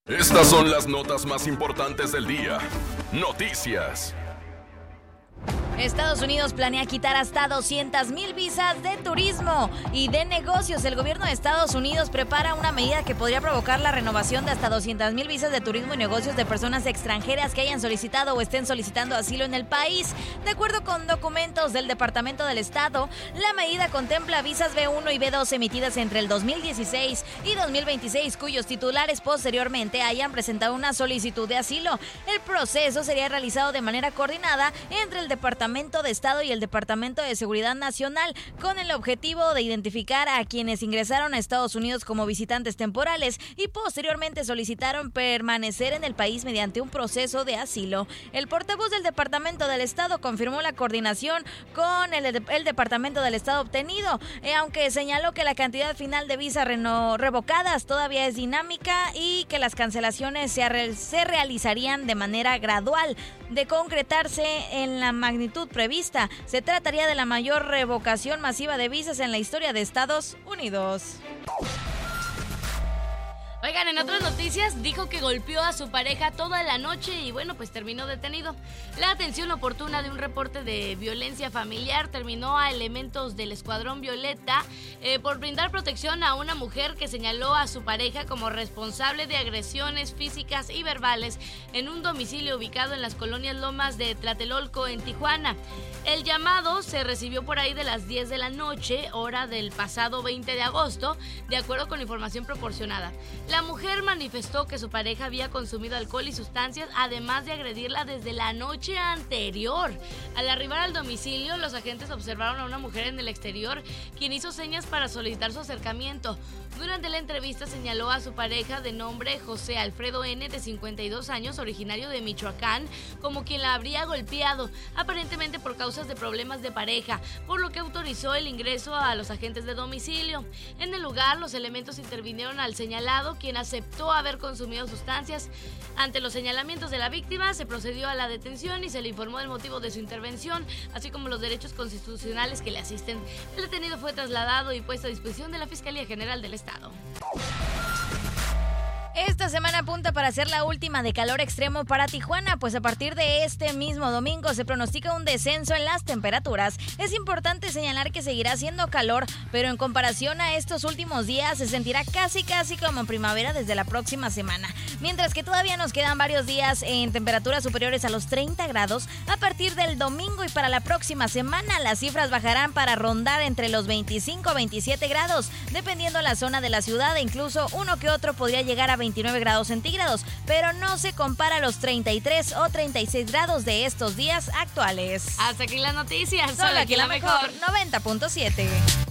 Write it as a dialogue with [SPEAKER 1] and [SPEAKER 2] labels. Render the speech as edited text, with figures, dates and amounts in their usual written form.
[SPEAKER 1] Estas son las notas más importantes del día. Noticias.
[SPEAKER 2] Estados Unidos planea quitar hasta 200,000 visas de turismo y de negocios. El gobierno de Estados Unidos prepara una medida que podría provocar la renovación de hasta 200,000 visas de turismo y negocios de personas extranjeras que hayan solicitado o estén solicitando asilo en el país. De acuerdo con documentos del Departamento del Estado, la medida contempla visas B1 y B2 emitidas entre el 2016 y 2026, cuyos titulares posteriormente hayan presentado una solicitud de asilo. El proceso sería realizado de manera coordinada entre el Departamento de Estado y el Departamento de Seguridad Nacional, con el objetivo de identificar a quienes ingresaron a Estados Unidos como visitantes temporales y posteriormente solicitaron permanecer en el país mediante un proceso de asilo. El portavoz del Departamento del Estado confirmó la coordinación con el Departamento del Estado obtenido, aunque señaló que la cantidad final de visas revocadas todavía es dinámica y que las cancelaciones se realizarían de manera gradual. De concretarse en la magnitud prevista, se trataría de la mayor revocación masiva de visas en la historia de Estados Unidos.
[SPEAKER 3] Oigan, en otras noticias, dijo que golpeó a su pareja toda la noche y pues terminó detenido. La atención oportuna de un reporte de violencia familiar terminó a elementos del Escuadrón Violeta por brindar protección a una mujer que señaló a su pareja como responsable de agresiones físicas y verbales en un domicilio ubicado en las colonias Lomas de Tlatelolco, en Tijuana. El llamado se recibió por ahí de las 10 de la noche, hora del pasado 20 de agosto, de acuerdo con información proporcionada. La mujer manifestó que su pareja había consumido alcohol y sustancias, además de agredirla desde la noche anterior. Al arribar al domicilio, los agentes observaron a una mujer en el exterior, quien hizo señas para solicitar su acercamiento. Durante la entrevista señaló a su pareja de nombre José Alfredo N., de 52 años, originario de Michoacán, como quien la habría golpeado, aparentemente por causas de problemas de pareja, por lo que autorizó el ingreso a los agentes de domicilio. En el lugar, los elementos intervinieron al señalado, quien aceptó haber consumido sustancias. Ante los señalamientos de la víctima, se procedió a la detención y se le informó del motivo de su intervención, así como los derechos constitucionales que le asisten. El detenido fue trasladado y puesto a disposición de la Fiscalía General del Estado.
[SPEAKER 2] Esta semana apunta para ser la última de calor extremo para Tijuana, pues a partir de este mismo domingo se pronostica un descenso en las temperaturas. Es importante señalar que seguirá haciendo calor, pero en comparación a estos últimos días se sentirá casi como primavera desde la próxima semana. Mientras que todavía nos quedan varios días en temperaturas superiores a los 30 grados, a partir del domingo y para la próxima semana las cifras bajarán para rondar entre los 25 a 27 grados, dependiendo la zona de la ciudad, e incluso uno que otro podría llegar a 29 grados centígrados, pero no se compara a los 33 o 36 grados de estos días actuales.
[SPEAKER 3] Hasta aquí las noticias.
[SPEAKER 2] Solo aquí la mejor 90.7.